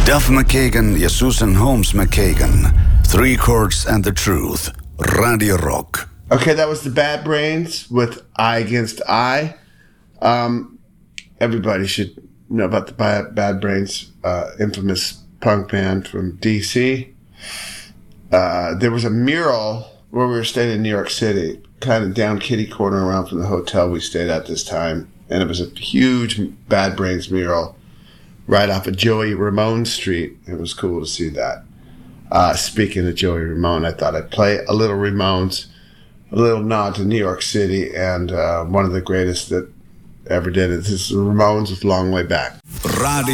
Duff McKagan ja Susan Holmes McKagan. Three Chords and the Truth. Radio Rock. Okay, that was the Bad Brains with Eye Against Eye. Everybody should know about the Bad Brains, infamous punk band from D.C. There was a mural where we were staying in New York City, kind of down kitty corner around from the hotel we stayed at this time. And it was a huge Bad Brains mural right off of Joey Ramone Street. It was cool to see that. Speaking of Joey Ramone, I thought I'd play a little Ramones, a little nod to New York City, and one of the greatest that ever did it. This is Ramones with Long Way Back. Radio